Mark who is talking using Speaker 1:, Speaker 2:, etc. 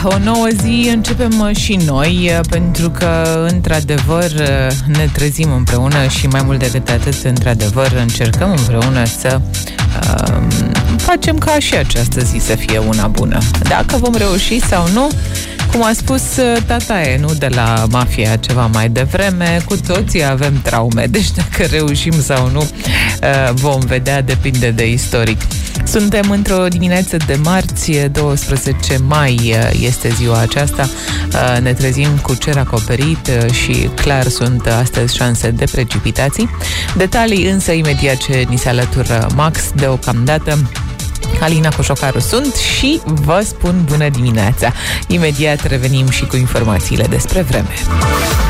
Speaker 1: O nouă zi începem și noi, pentru că, într-adevăr, ne trezim împreună și mai mult decât atât, într-adevăr, încercăm împreună să facem ca și această zi să fie una bună. Dacă vom reuși sau nu, cum a spus tataie, nu de la Mafia ceva mai devreme, cu toții avem traume, deci dacă reușim sau nu, vom vedea, depinde de istoric. Suntem într-o dimineață de marți, 12 mai este ziua aceasta, ne trezim cu cer acoperit și clar sunt astăzi șanse de precipitații. Detalii însă imediat ce ni se alătură Max, deocamdată Alina Coșocaru sunt și vă spun bună dimineața. Imediat revenim și cu informațiile despre vreme.